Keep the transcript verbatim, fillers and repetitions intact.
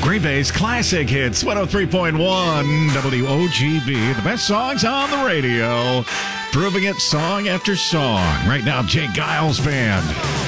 Green Bay's classic hits, one oh three point one W O G B. The best songs on the radio, proving it song after song. Right now, Jake Giles Band.